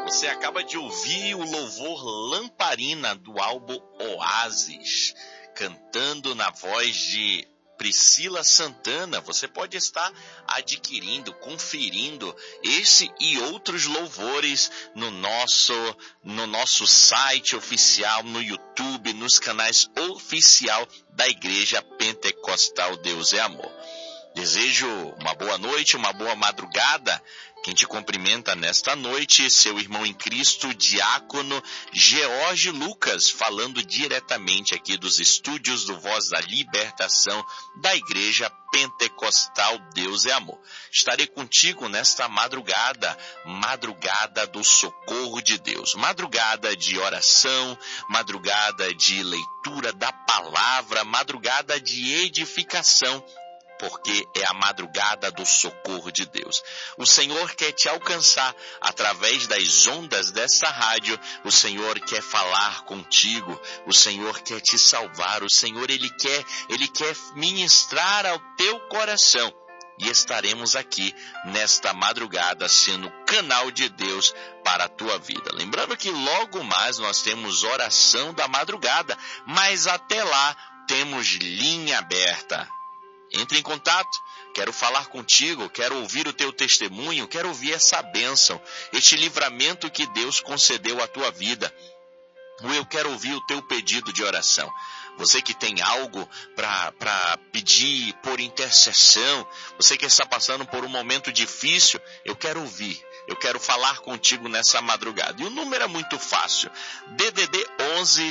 Você acaba de ouvir o louvor Lamparina do álbum Oásis, cantando na voz de Priscila Santana. Você pode estar adquirindo, conferindo esse e outros louvores no nosso site oficial, no YouTube, nos canais oficial da Igreja Pentecostal Deus é Amor. Desejo uma boa noite, uma boa madrugada. Quem te cumprimenta nesta noite, seu irmão em Cristo, diácono George Lucas, falando diretamente aqui dos estúdios do Voz da Libertação da Igreja Pentecostal Deus é Amor. Estarei contigo nesta madrugada, madrugada do socorro de Deus, madrugada de oração, madrugada de leitura da palavra, madrugada de edificação, porque é a madrugada do socorro de Deus. O Senhor quer te alcançar através das ondas desta rádio. O Senhor quer falar contigo. O Senhor quer te salvar. O Senhor, Ele quer ministrar ao teu coração. E estaremos aqui nesta madrugada sendo canal de Deus para a tua vida. Lembrando que logo mais nós temos oração da madrugada, mas até lá temos linha aberta. Entre em contato, quero falar contigo, quero ouvir o teu testemunho, quero ouvir essa bênção, este livramento que Deus concedeu à tua vida. Eu quero ouvir o teu pedido de oração. Você que tem algo para pedir por intercessão, você que está passando por um momento difícil, eu quero ouvir. Eu quero falar contigo nessa madrugada. E o número é muito fácil. DDD 11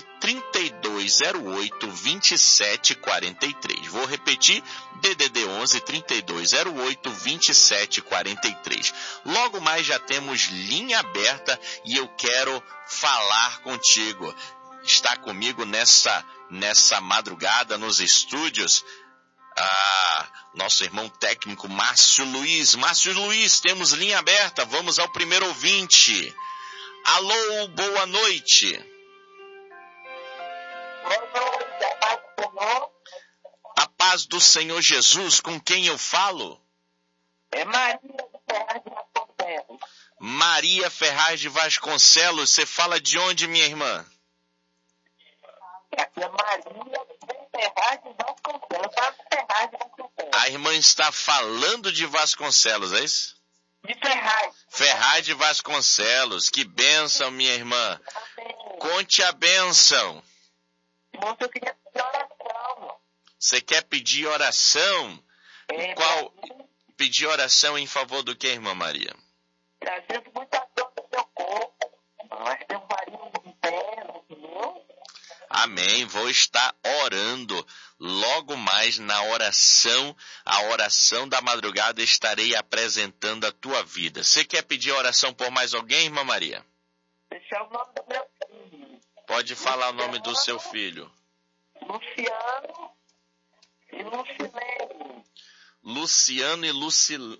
3208 2743. Vou repetir. DDD 11 3208 2743. Logo mais já temos linha aberta e eu quero falar contigo. Está comigo nessa madrugada nos estúdios nosso irmão técnico Márcio Luiz. Márcio Luiz, temos linha aberta, vamos ao primeiro ouvinte. Alô, boa noite. A paz do Senhor Jesus, com quem eu falo? É Maria Ferraz de Vasconcelos. Maria Ferraz de Vasconcelos, você fala de onde, minha irmã? Aqui é Maria Ferraz de Vasconcelos. Ferraz de Vasconcelos. A irmã está falando de Vasconcelos, é isso? De Ferraz. Ferraz de Vasconcelos, que bênção, minha irmã. Amém. Conte a bênção. Moço, eu queria pedir oração. Você quer pedir oração? Pedir oração em favor do que, irmã Maria? Trazendo muita dor do seu corpo. Nós temos varinho de inferno, entendeu? Amém. Vou estar orando logo mais na oração. A oração da madrugada estarei apresentando a tua vida. Você quer pedir oração por mais alguém, irmã Maria? Deixa o nome do meu filho. Pode falar o nome do seu filho. Luciano e Lucilene. Luciano e Luciene.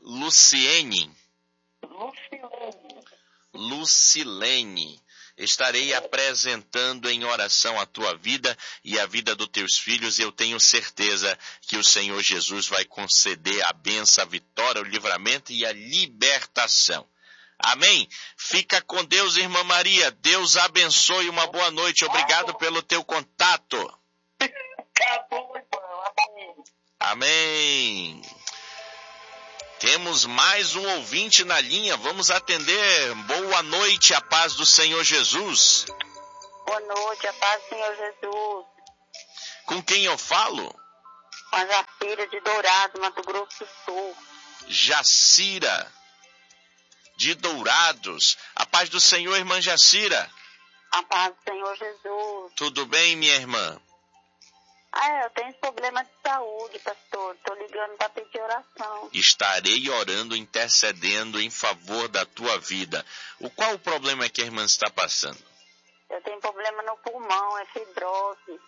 Lucilene. Estarei apresentando em oração a tua vida e a vida dos teus filhos. Eu tenho certeza que o Senhor Jesus vai conceder a bênção, a vitória, o livramento e a libertação. Amém? Fica com Deus, irmã Maria. Deus abençoe. Uma boa noite. Obrigado pelo teu contato. Acabou, irmão. Amém. Amém. Temos mais um ouvinte na linha, vamos atender. Boa noite, a paz do Senhor Jesus. Boa noite, a paz do Senhor Jesus. Com quem eu falo? Com a Jacira de Dourados, Mato Grosso do Sul. Jacira de Dourados. A paz do Senhor, irmã Jacira. A paz do Senhor Jesus. Tudo bem, minha irmã? Eu tenho problema de saúde, pastor. Estou ligando para pedir oração. Estarei orando, intercedendo em favor da tua vida. Qual o problema que a irmã está passando? Eu tenho problema no pulmão, é fibrose.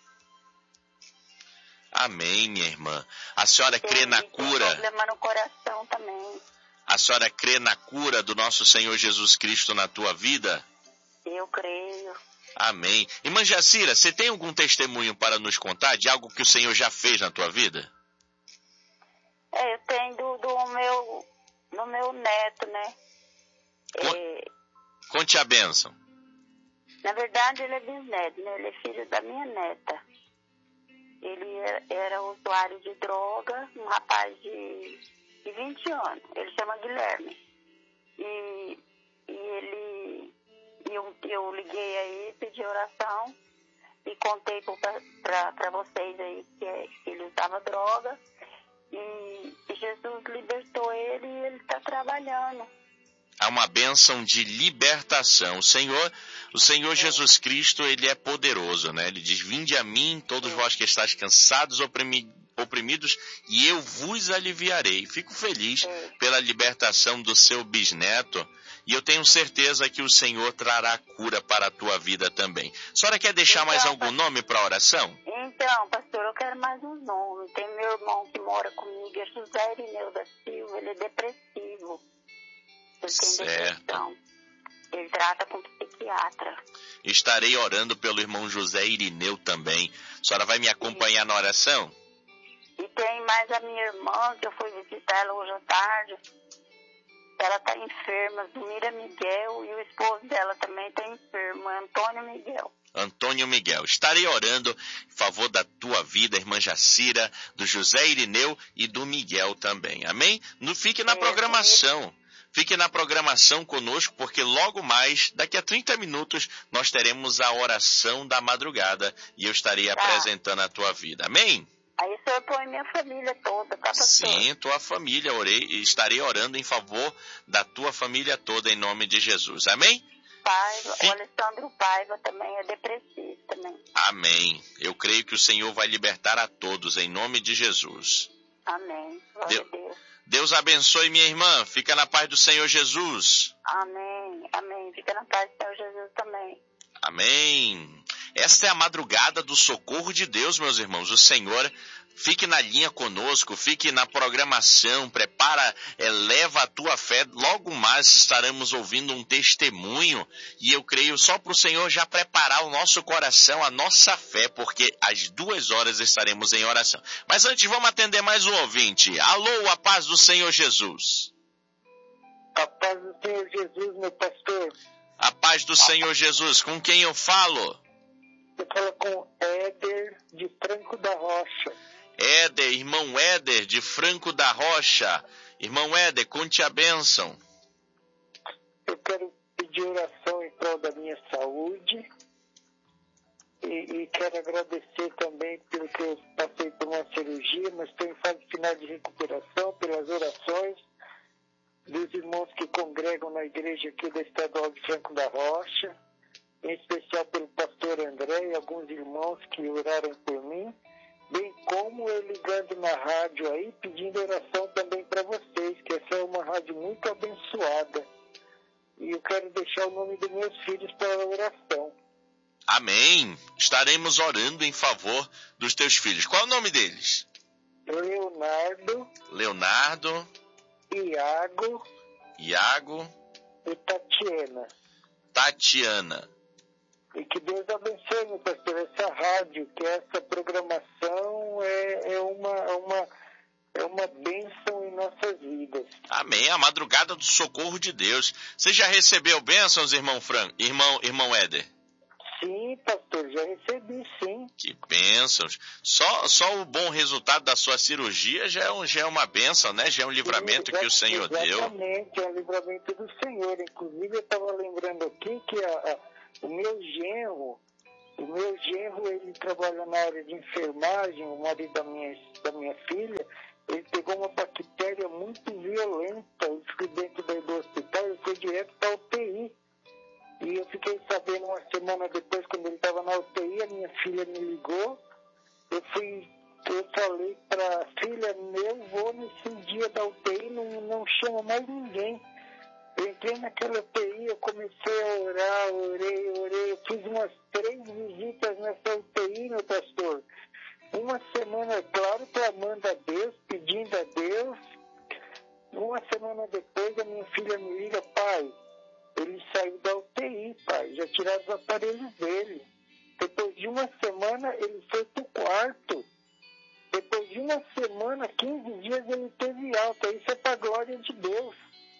Amém, minha irmã. A senhora crê na cura? Tem problema no coração também. A senhora crê na cura do nosso Senhor Jesus Cristo na tua vida? Eu creio. Amém. Irmã Jacira, você tem algum testemunho para nos contar de algo que o Senhor já fez na tua vida? Eu tenho do meu neto, né? Conte a bênção. Na verdade, ele é bisneto, né? Ele é filho da minha neta. Ele era usuário de droga, um rapaz de 20 anos. Ele chama Guilherme. E eu liguei aí, pedi oração e contei para vocês aí que ele usava droga. E Jesus libertou ele e ele está trabalhando. Há uma bênção de libertação. O Senhor Jesus Cristo, ele é poderoso, né? Ele diz: vinde a mim, todos vós que estáis cansados, oprimidos, e eu vos aliviarei. Fico feliz pela libertação do seu bisneto, e eu tenho certeza que o Senhor trará cura para a tua vida também. A senhora quer deixar mais algum nome para a oração? Então, pastor, eu quero mais um nome. Tem meu irmão que mora comigo, é José Irineu da Silva, ele é depressivo. Ele tem depressão. Ele trata com psiquiatra. Estarei orando pelo irmão José Irineu também. A senhora vai me acompanhar na oração? E tem mais a minha irmã, que eu fui visitar ela hoje à tarde. Ela está enferma, Zumira Miguel, e o esposo dela também está enfermo, Antônio Miguel. Antônio Miguel. Estarei orando em favor da tua vida, irmã Jacira, do José Irineu e do Miguel também. Amém? Fique na programação. Fique na programação conosco, porque logo mais, daqui a 30 minutos, nós teremos a oração da madrugada e eu estarei apresentando a tua vida. Amém? Aí o senhor põe minha família toda, tá, pastor? Sim, tua família. Estarei orando em favor da tua família toda, em nome de Jesus. Amém? Paiva, o Alessandro Paiva também é depressivo também. Amém. Eu creio que o Senhor vai libertar a todos, em nome de Jesus. Amém. Glória a Deus. Deus abençoe minha irmã. Fica na paz do Senhor Jesus. Amém. Amém. Fica na paz do Senhor Jesus também. Amém. Esta é a madrugada do socorro de Deus, meus irmãos. O Senhor, fique na linha conosco, fique na programação, prepara, eleva a tua fé. Logo mais estaremos ouvindo um testemunho e eu creio só para o Senhor já preparar o nosso coração, a nossa fé, porque às 2h estaremos em oração. Mas antes vamos atender mais um ouvinte. Alô, a paz do Senhor Jesus. A paz do Senhor Jesus, meu pastor. A paz do Senhor Jesus. Com quem eu falo? Eu falo com Éder de Franco da Rocha. Éder, irmão Éder de Franco da Rocha. Irmão Éder, conte a bênção. Eu quero pedir oração em prol da minha saúde e quero agradecer também pelo que eu passei por uma cirurgia, mas estou em fase final de recuperação, pelas orações dos irmãos que congregam na igreja aqui da Estadual de Franco da Rocha, em especial pelo pastor André e alguns irmãos que oraram por mim, bem como eu ligando na rádio aí, pedindo oração também para vocês, que essa é uma rádio muito abençoada. E eu quero deixar o nome dos meus filhos para a oração. Amém. Estaremos orando em favor dos teus filhos. Qual é o nome deles? Leonardo. Iago. E Tatiana. E que Deus abençoe, meu pastor, essa rádio, que essa programação é uma bênção em nossas vidas. Amém. A madrugada do socorro de Deus. Você já recebeu bênçãos, irmão Éder? Sim, pastor, já recebi, sim. Que bênçãos. Só o bom resultado da sua cirurgia já é uma bênção, né? Já é um livramento que o Senhor deu. Exatamente, é um livramento do Senhor. Inclusive, eu estava lembrando aqui que o meu genro, ele trabalha na área de enfermagem, o marido da minha filha, ele pegou uma bactéria muito violenta, ele ficou dentro do hospital, ele foi direto para a UTI. E eu fiquei sabendo uma semana depois, quando ele estava na UTI, a minha filha me ligou, eu falei para a filha, eu vou nesse dia da UTI, não chama mais ninguém. Eu entrei naquela UTI, eu comecei a orar, orei, eu fiz umas 3 visitas nessa UTI, meu pastor. Uma semana, claro, clamando a Deus, pedindo a Deus. Uma semana depois, a minha filha me liga, pai, ele saiu da UTI, pai, já tiraram os aparelhos dele. Depois de uma semana, ele foi pro quarto. Depois de uma semana, 15 dias, ele teve alta. Isso é para a glória de Deus.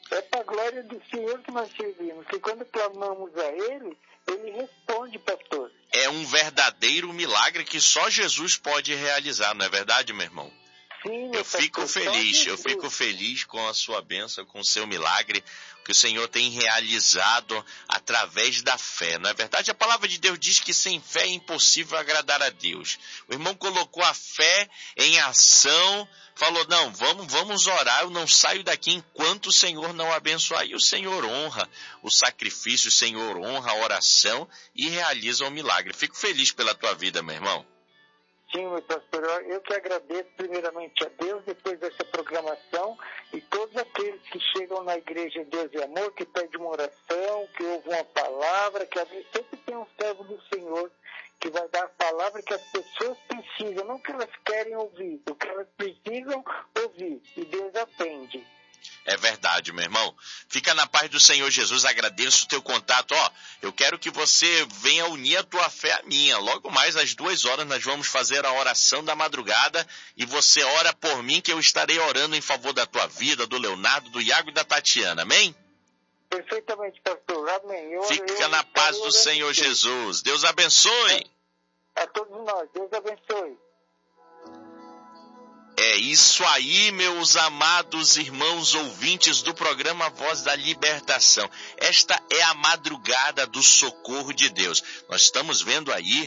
É para a glória do Senhor que nós servimos, que quando clamamos a Ele, Ele responde, pastor. É um verdadeiro milagre que só Jesus pode realizar, não é verdade, meu irmão? Sim, Eu fico pastor, feliz, só eu fico Jesus. feliz com a sua bênção, com o seu milagre, que o Senhor tem realizado através da fé. Não é verdade? A palavra de Deus diz que sem fé é impossível agradar a Deus. O irmão colocou a fé em ação, falou, não, vamos orar, eu não saio daqui enquanto o Senhor não abençoar. E o Senhor honra o sacrifício, o Senhor honra a oração e realiza o milagre. Fico feliz pela tua vida, meu irmão. Sim, meu pastor, eu que agradeço primeiramente a Deus, depois dessa programação, e todos aqueles que chegam na igreja Deus e Amor, que pedem uma oração, que ouvem uma palavra, que ali sempre tem um servo do Senhor que vai dar a palavra que as pessoas precisam, não que elas querem ouvir, o que elas precisam ouvir, e Deus atende. É verdade, meu irmão. Fica na paz do Senhor Jesus, agradeço o teu contato. Eu quero que você venha unir a tua fé à minha. Logo mais às 2h nós vamos fazer a oração da madrugada e você ora por mim que eu estarei orando em favor da tua vida, do Leonardo, do Iago e da Tatiana. Amém? Perfeitamente, pastor. Amém. Fica na paz do Senhor Jesus. Deus abençoe. A todos nós. Deus abençoe. É isso aí, meus amados irmãos ouvintes do programa Voz da Libertação. Esta é a madrugada do socorro de Deus. Nós estamos vendo aí,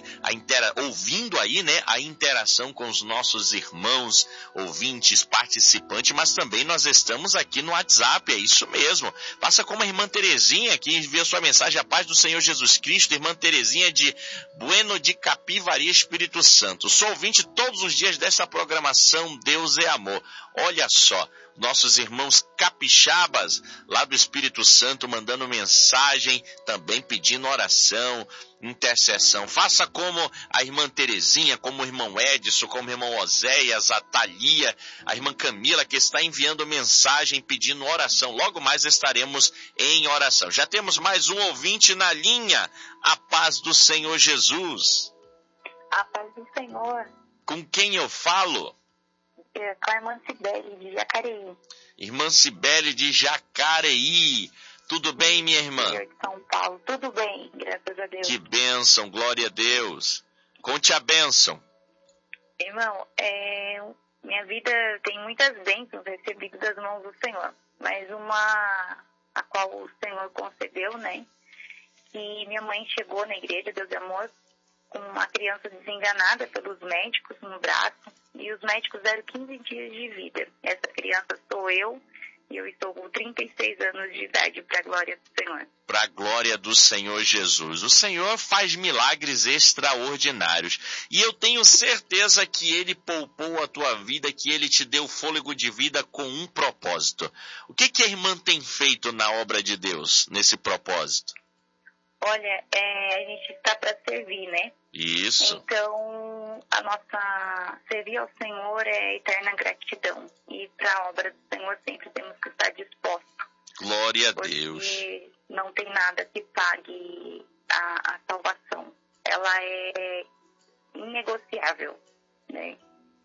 ouvindo aí, né, a interação com os nossos irmãos, ouvintes, participantes, mas também nós estamos aqui no WhatsApp, é isso mesmo. Passa como a irmã Terezinha, que envia sua mensagem, a paz do Senhor Jesus Cristo, irmã Terezinha de Bueno de Capivari, Espírito Santo. Sou ouvinte todos os dias dessa programação Deus é Amor. Olha só, nossos irmãos capixabas lá do Espírito Santo mandando mensagem, também pedindo oração, intercessão. Faça como a irmã Terezinha, como o irmão Edson, como o irmão Oséias, a Thalia, a irmã Camila, que está enviando mensagem pedindo oração. Logo mais estaremos em oração. Já temos mais um ouvinte na linha. A paz do Senhor Jesus. A paz do Senhor. Com quem eu falo? Com a irmã Cibele de Jacareí. Irmã Cibele de Jacareí. Tudo bem, minha irmã? De São Paulo. Tudo bem, graças a Deus. Que bênção, glória a Deus. Conte a bênção. Irmão, minha vida tem muitas bênçãos recebidas das mãos do Senhor. Mas uma a qual o Senhor concedeu, né? Que minha mãe chegou na igreja Deus e Amor com uma criança desenganada pelos médicos no braço, e os médicos deram 15 dias de vida. Essa criança sou eu, e eu estou com 36 anos de idade, para a glória do Senhor. Para a glória do Senhor Jesus. O Senhor faz milagres extraordinários, e eu tenho certeza que Ele poupou a tua vida, que Ele te deu fôlego de vida com um propósito. O que a irmã tem feito na obra de Deus, nesse propósito? Olha, a gente está para servir, né? Isso. Então, a nossa servir ao Senhor é eterna gratidão. E para a obra do Senhor sempre temos que estar dispostos. Glória a porque Deus. Não tem nada que pague a salvação. Ela é inegociável, né?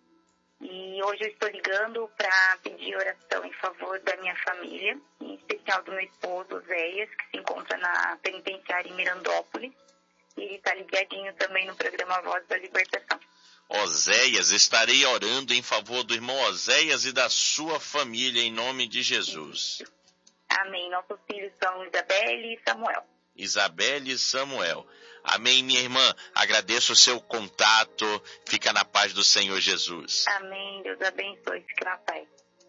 E hoje eu estou ligando para pedir oração em favor da minha família, em especial do meu esposo, Oséias, que se encontra na penitenciária em Mirandópolis. E ele está ligadinho também no programa Voz da Libertação. Oséias, estarei orando em favor do irmão Oséias e da sua família, em nome de Jesus. Amém. Nossos filhos são Isabelle e Samuel. Isabelle e Samuel. Amém, minha irmã. Agradeço o seu contato. Fica na paz do Senhor Jesus. Amém. Deus abençoe. Fique na paz.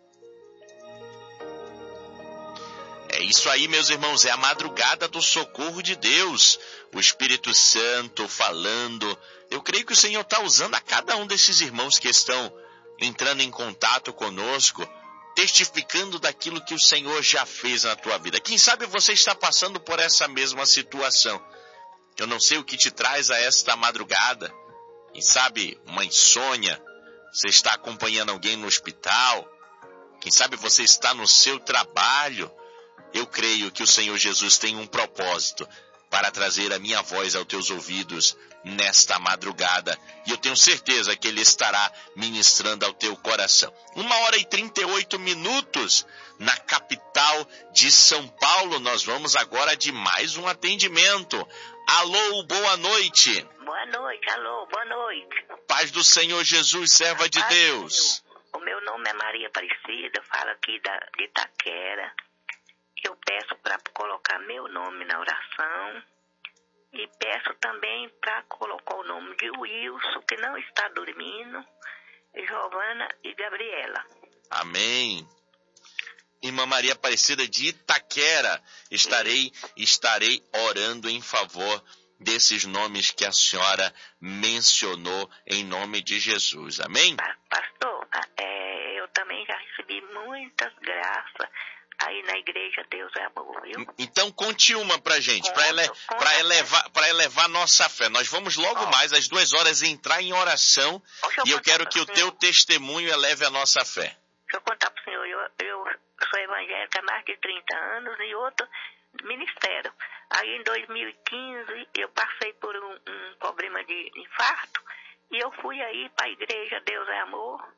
É isso aí, meus irmãos. É a madrugada do socorro de Deus. O Espírito Santo falando. Eu creio que o Senhor está usando a cada um desses irmãos que estão entrando em contato conosco, testificando daquilo que o Senhor já fez na tua vida. Quem sabe você está passando por essa mesma situação. Eu não sei o que te traz a esta madrugada. Quem sabe uma insônia, você está acompanhando alguém no hospital. Quem sabe você está no seu trabalho. Eu creio que o Senhor Jesus tem um propósito. para trazer a minha voz aos teus ouvidos nesta madrugada. E eu tenho certeza que Ele estará ministrando ao teu coração. 1h38 na capital de São Paulo. Nós vamos agora de mais um atendimento. Alô, boa noite. Boa noite, alô, boa noite. Paz do Senhor Jesus, serva de Deus. O meu nome é Maria Aparecida, falo aqui de Itaquera. Eu peço para colocar meu nome na oração e peço também para colocar o nome de Wilson, que não está dormindo, Giovana e Gabriela. Amém. Irmã Maria Aparecida de Itaquera, estarei orando em favor desses nomes que a senhora mencionou em nome de Jesus. Amém? Pastor, eu também já recebi muitas graças aí na igreja Deus é Amor, viu? Então conte uma pra gente, para elevar nossa fé. Nós vamos logo mais às 2h entrar em oração e eu quero que o teu testemunho eleve a nossa fé. Deixa eu contar pro senhor, eu sou evangélica há mais de 30 anos e outro ministério. Aí em 2015 eu passei por um problema de infarto e eu fui aí para a igreja Deus é Amor,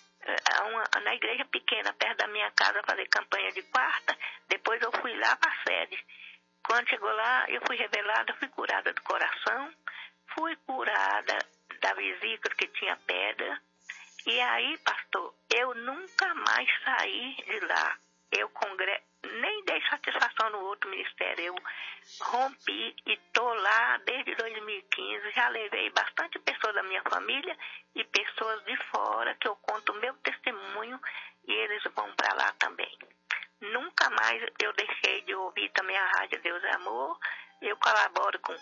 na igreja pequena, perto da minha casa, fazer campanha de quarta. Depois eu fui lá para a sede. Quando chegou lá, eu fui revelada, fui curada do coração, fui curada da vesícula que tinha pedra. E aí, pastor, eu nunca mais saí de lá. Eu nem dei satisfação no outro ministério. Eu rompi e estou lá desde 2015. Já levei bastante pessoas da minha família e pessoas de fora que eu conto o meu testemunho e eles vão para lá também. Nunca mais eu deixei de ouvir também a Rádio Deus é Amor. Eu colaboro com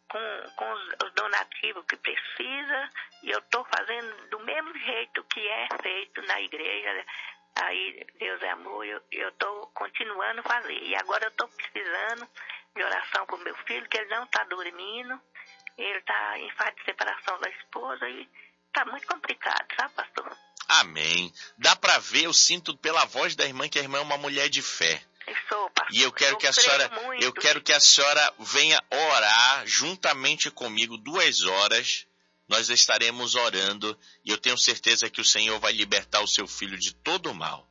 os donativos que precisa e eu estou fazendo do mesmo jeito que é feito na igreja. Aí, Deus é Amor, eu estou continuando a fazer. E agora eu estou precisando de oração para o meu filho, que ele não está dormindo. Ele está em fase de separação da esposa e está muito complicado, sabe, pastor? Amém. Dá para ver, eu sinto pela voz da irmã que a irmã é uma mulher de fé. Eu sou, pastor. E eu quero que a senhora venha orar juntamente comigo 2 horas. Nós estaremos orando e eu tenho certeza que o Senhor vai libertar o seu filho de todo o mal.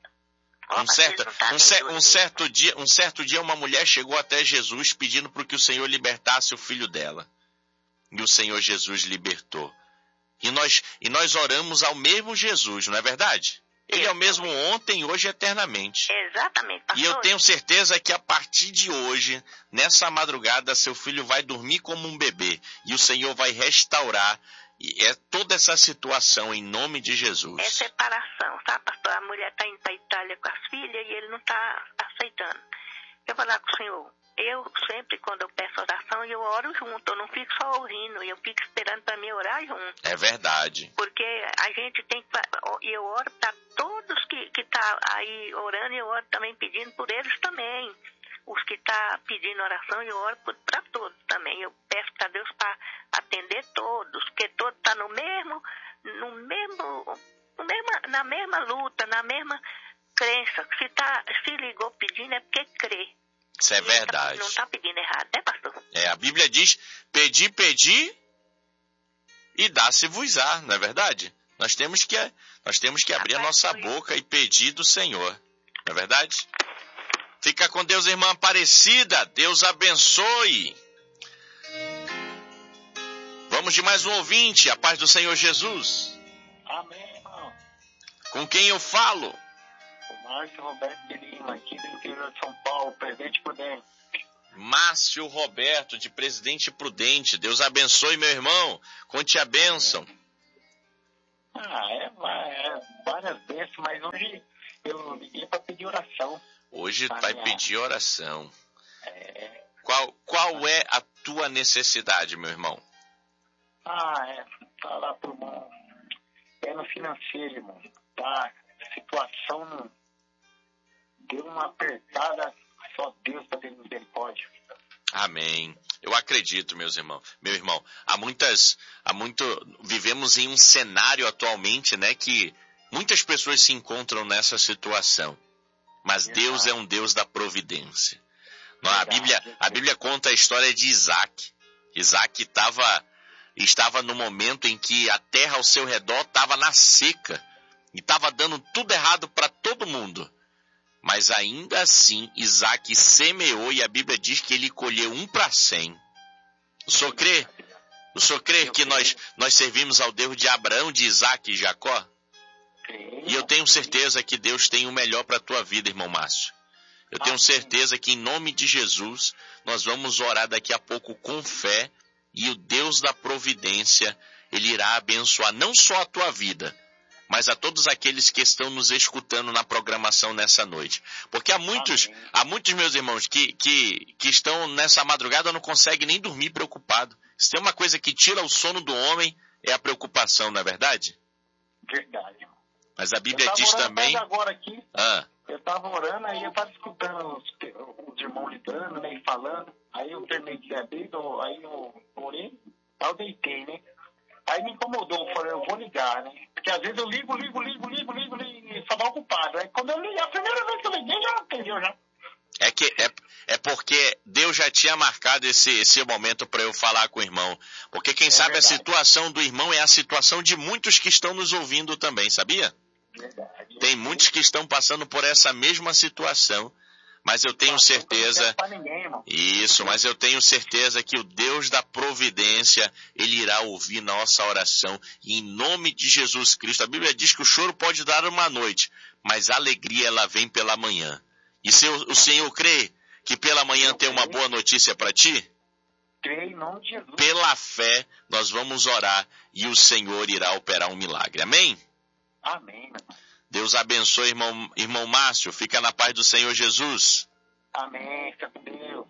Um certo dia uma mulher chegou até Jesus pedindo para que o Senhor libertasse o filho dela. E o Senhor Jesus libertou. E nós oramos ao mesmo Jesus, não é verdade? Ele é o mesmo ontem, hoje e eternamente. Exatamente, pastor. E eu tenho certeza que a partir de hoje, nessa madrugada, seu filho vai dormir como um bebê. E o Senhor vai restaurar toda essa situação em nome de Jesus. É separação, sabe, pastor? A mulher está indo para a Itália com as filhas e ele não está aceitando. Eu vou falar com o senhor. Eu sempre, quando eu peço oração, eu oro junto. Eu não fico só ouvindo, eu fico esperando para mim orar junto. É verdade. Porque a gente tem que... E eu oro para todos que tá aí orando, e eu oro também pedindo por eles também. Os que tá pedindo oração, eu oro para todos também. Eu peço para Deus para atender todos, porque todos estão na mesma luta, na mesma crença. Se ligou pedindo é porque crê. Isso é verdade. Não está pedindo errado, né, pastor? A Bíblia diz, pedi e dá-se-vos-á, não é verdade? Nós temos que abrir a nossa boca e pedir do Senhor, não é verdade? Fica com Deus, irmã Aparecida. Deus abençoe. Vamos de mais um ouvinte. A paz do Senhor Jesus. Amém, irmão. Com quem eu falo? O Márcio Roberto de Lima, aqui do interior de São Paulo, Presidente Prudente. Márcio Roberto, de Presidente Prudente. Deus abençoe, meu irmão. Conte a bênção. Várias bênçãos, mas hoje eu liguei para pedir oração. Hoje vai pedir oração. Qual é a tua necessidade, meu irmão? Falar pro irmão. É no financeiro, irmão. Tá? A situação deu uma apertada, só Deus para ter misericórdia. Amém. Eu acredito, meu irmão. Vivemos em um cenário atualmente, né, que muitas pessoas se encontram nessa situação. Mas Deus é um Deus da providência. Não, a Bíblia conta a história de Isaac. Isaac estava no momento em que a terra ao seu redor estava na seca e estava dando tudo errado para todo mundo. Mas ainda assim, Isaac semeou e a Bíblia diz que ele colheu 1 para 100. O senhor crê que nós servimos ao Deus de Abraão, de Isaac e Jacó? E eu tenho certeza que Deus tem o melhor para a tua vida, irmão Márcio. Eu tenho certeza que em nome de Jesus, nós vamos orar daqui a pouco com fé e o Deus da providência, Ele irá abençoar não só a tua vida, mas a todos aqueles que estão nos escutando na programação nessa noite. Porque há muitos meus irmãos, que estão nessa madrugada não conseguem nem dormir preocupado. Se tem uma coisa que tira o sono do homem, é a preocupação, não é verdade? Verdade. Mas a Bíblia diz também... Agora aqui, eu estava orando, aí eu estava escutando os irmãos ligando, né, e falando. Aí eu terminei de abrir, aí eu orei, aí eu deitei, né? Aí me incomodou, eu falei, eu vou ligar, né? Porque às vezes eu ligo e só dá ocupado. Aí quando eu liguei, a primeira vez que eu liguei, já atendeu já. É porque Deus já tinha marcado esse momento para eu falar com o irmão. Porque quem sabe verdade. A situação do irmão é a situação de muitos que estão nos ouvindo também, sabia? Verdade. Tem muitos que estão passando por essa mesma situação, mas eu tenho certeza... mas eu tenho certeza que o Deus da providência, Ele irá ouvir nossa oração. E em nome de Jesus Cristo, a Bíblia diz que o choro pode dar uma noite, mas a alegria ela vem pela manhã. E se o Senhor crê que pela manhã tem uma boa notícia para ti? Creio em nome de Jesus. Pela fé, nós vamos orar e o Senhor irá operar um milagre. Amém? Amém. Deus abençoe, irmão Márcio. Fica na paz do Senhor Jesus. Amém. Fica com Deus.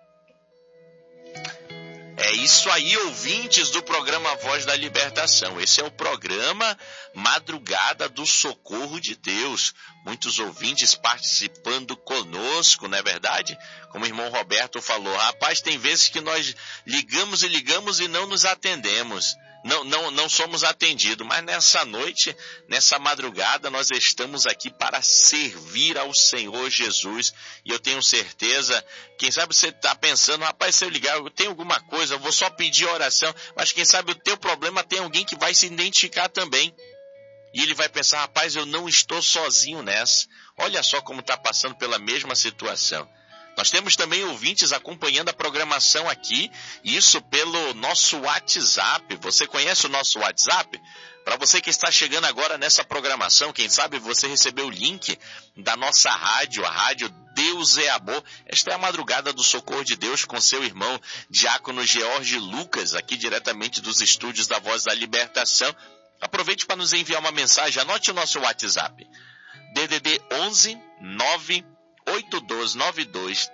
É isso aí, ouvintes do programa Voz da Libertação. Esse é o programa Madrugada do Socorro de Deus. Muitos ouvintes participando conosco, não é verdade? Como o irmão Roberto falou, rapaz, tem vezes que nós ligamos e não nos atendemos. Não somos atendidos, mas nessa noite, nessa madrugada, nós estamos aqui para servir ao Senhor Jesus. E eu tenho certeza, quem sabe você está pensando, rapaz, se eu ligar, eu tenho alguma coisa, eu vou só pedir oração, mas quem sabe o teu problema tem alguém que vai se identificar também. E ele vai pensar, rapaz, eu não estou sozinho nessa. Olha só como está passando pela mesma situação. Nós temos também ouvintes acompanhando a programação aqui, isso pelo nosso WhatsApp. Você conhece o nosso WhatsApp? Para você que está chegando agora nessa programação, quem sabe você recebeu o link da nossa rádio, a rádio Deus é Amor. Esta é a Madrugada do Socorro de Deus com seu irmão Diácono George Lucas, aqui diretamente dos estúdios da Voz da Libertação. Aproveite para nos enviar uma mensagem, anote o nosso WhatsApp. DDD 11 9 8292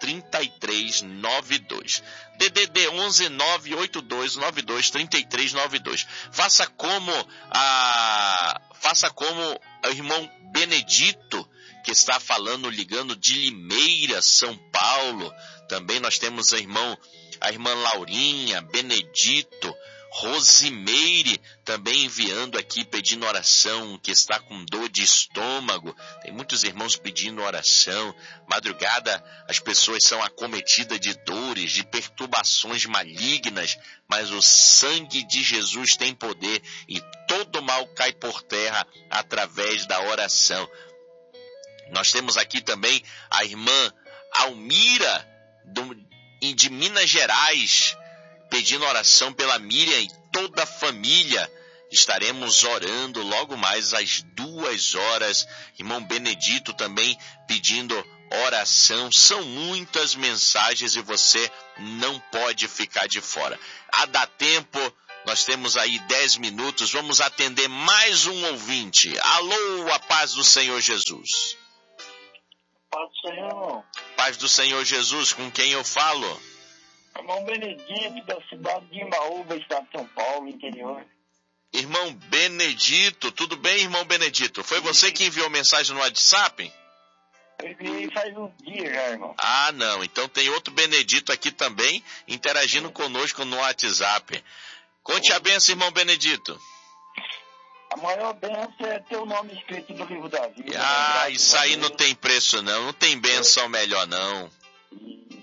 3392. DDD 11 98292 3392. Faça como o irmão Benedito, que está falando, ligando de Limeira, São Paulo. Também nós temos a irmã Laurinha, Benedito, Rosimeire também enviando aqui, pedindo oração, que está com dor de estômago. Tem muitos irmãos pedindo oração. Madrugada, as pessoas são acometidas de dores, de perturbações malignas, mas o sangue de Jesus tem poder e todo mal cai por terra através da oração. Nós temos aqui também a irmã Almira, de Minas Gerais, pedindo oração pela Miriam e toda a família. Estaremos orando logo mais às 2h. Irmão Benedito também pedindo oração. São muitas mensagens e você não pode ficar de fora. A dar tempo, nós temos aí 10 minutos. Vamos atender mais um ouvinte. Alô, a paz do Senhor Jesus. Paz do Senhor. Paz do Senhor Jesus, com quem eu falo? Irmão Benedito, da cidade de Imbaúba, estado de São Paulo, interior. Irmão Benedito, tudo bem, irmão Benedito? Foi você que enviou mensagem no WhatsApp? Eu enviei faz uns dias já, irmão. Ah, não. Então tem outro Benedito aqui também, interagindo conosco no WhatsApp. Conte a bênção, irmão Benedito. A maior bênção é ter o nome escrito no livro da vida. Ah, isso aí não tem preço, não. Não tem bênção melhor, não.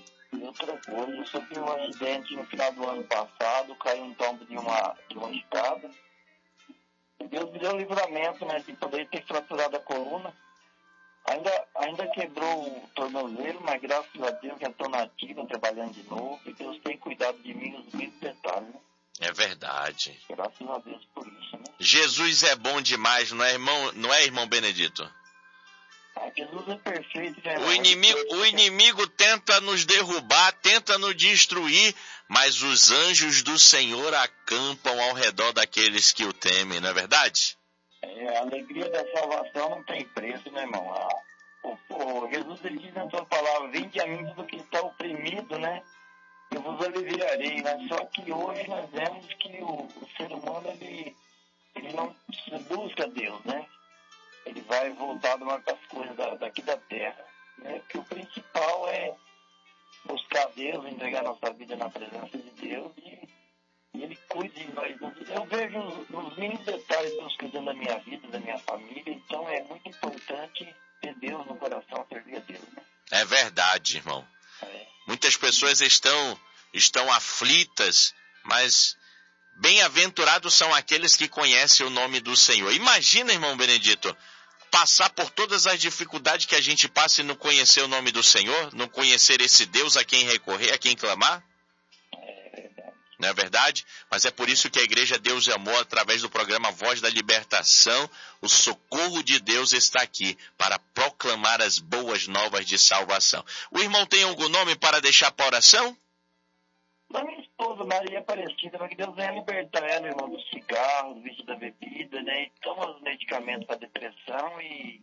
outra coisa. Eu sofri um acidente no final do ano passado, caí no tombo de uma escada. Deus me deu livramento, né, de poder ter fraturado a coluna. Ainda quebrou o tornozelo, mas graças a Deus já estou na ativa, trabalhando de novo. E Deus tem cuidado de mim nos mínimos detalhes, né? É verdade. Graças a Deus por isso, né? Jesus é bom demais, não é, irmão Benedito? Jesus é perfeito, né? O inimigo tenta nos derrubar, tenta nos destruir, mas os anjos do Senhor acampam ao redor daqueles que o temem, não é verdade? A alegria da salvação não tem preço, né, irmão? Jesus, ele diz na sua palavra, vinde a mim tudo que está oprimido, né? Eu vos aliviarei, né? Só que hoje nós vemos que o ser humano, ele não busca Deus, né? Ele vai voltado mais para as coisas daqui da terra, né? Que o principal é buscar Deus, entregar nossa vida na presença de Deus e Ele cuida de nós. Eu vejo nos mínimos detalhes Deus cuidando da minha vida, da minha família, então é muito importante ter Deus no coração, servir a Deus, né? É verdade, irmão. Muitas pessoas estão aflitas, mas bem-aventurados são aqueles que conhecem o nome do Senhor. Imagina, irmão Benedito, passar por todas as dificuldades que a gente passa e não conhecer o nome do Senhor, não conhecer esse Deus a quem recorrer, a quem clamar. Não é verdade? Mas é por isso que a Igreja Deus e Amor, através do programa Voz da Libertação, o socorro de Deus está aqui para proclamar as boas novas de salvação. O irmão tem algum nome para deixar para oração? Da minha esposa, Maria Aparecida, para que Deus venha libertar ela, irmão, do cigarro, do vício da bebida, né? E toma os medicamentos para depressão e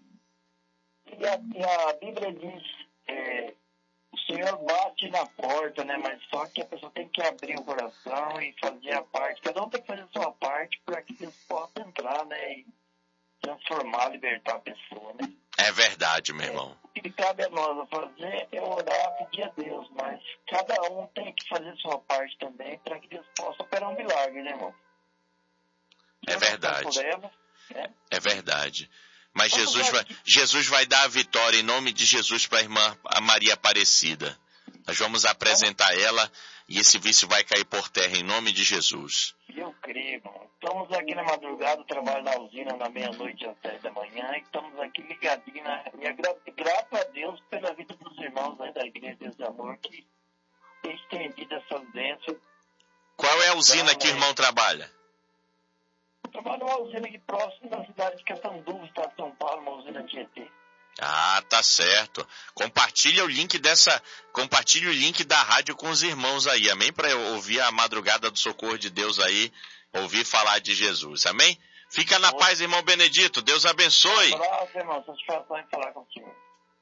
a Bíblia diz, o Senhor bate na porta, né? Mas só que a pessoa tem que abrir o coração e fazer a parte. Cada um tem que fazer a sua parte para que Deus possa entrar, né? E transformar, libertar a pessoa, né? É verdade, meu irmão. O que cabe a nós a fazer é orar, pedir a Deus, mas cada um tem que fazer a sua parte também para que Deus possa operar um milagre, né, irmão? É verdade. Ela, né? É verdade. Mas Jesus vai dar a vitória em nome de Jesus para a irmã Maria Aparecida. Nós vamos apresentar ela e esse vício vai cair por terra em nome de Jesus. Eu creio, irmão. Estamos aqui na madrugada, trabalho na usina na meia-noite às 10 da manhã e estamos aqui ligadinhos. E graças a Deus pela vida dos irmãos aí da Igreja Deus e Amor que tem estendido essas bênçãos. Qual é a usina que o irmão trabalha? Eu trabalho numa usina aqui próximo da cidade de Catanduva, estado de São Paulo, uma usina de ET. Ah, tá certo. Compartilha o link da rádio com os irmãos aí, amém? Para eu ouvir a madrugada do socorro de Deus aí, ouvir falar de Jesus, amém? Fica na paz, irmão Benedito. Deus abençoe. Um abraço, irmão. Satisfação em falar contigo.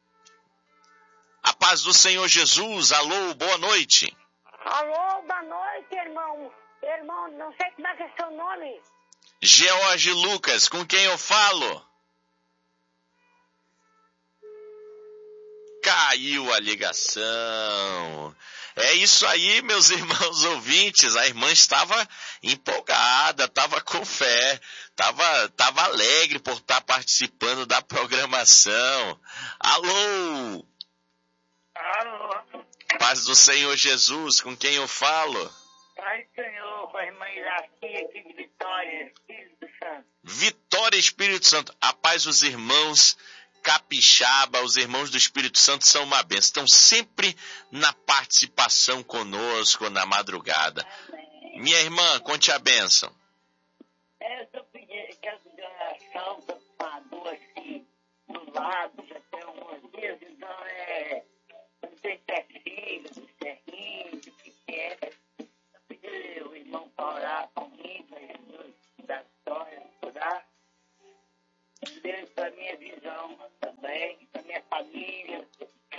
A paz do Senhor Jesus. Alô, boa noite. Alô, boa noite, irmão. Irmão, não sei como é que é seu nome. George Lucas, com quem eu falo? Caiu a ligação. É isso aí, meus irmãos ouvintes. A irmã estava empolgada, estava com fé, estava alegre por estar participando da programação. Alô? Alô? Paz do Senhor Jesus, com quem eu falo? Pai Senhor, com a irmã Iraci aqui de Vitória, Espírito Santo. Vitória, Espírito Santo. A paz dos irmãos capixaba, os irmãos do Espírito Santo são uma bênção. Estão sempre na participação conosco na madrugada. Amém. Minha irmã, conte a bênção. Eu estou pedindo que a oração do pador aqui do lado, já tem uns dias, então não sei se é filho, se é rio, o que é. Eu pedi o irmão para orar comigo, para Jesus da história, curar. Deus para minha visão também, para minha família.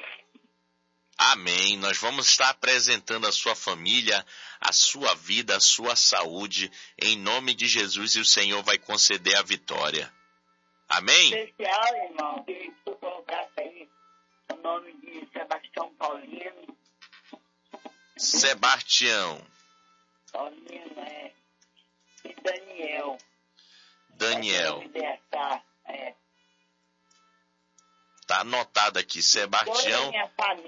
Amém. Nós vamos estar apresentando a sua família, a sua vida, a sua saúde, em nome de Jesus, e o Senhor vai conceder a vitória. Amém? Especial, irmão, que tu colocasse aí o nome de Sebastião Paulino. Sebastião. Paulino, e Daniel. Daniel. Tá anotado aqui, Sebastião. Toda a minha família.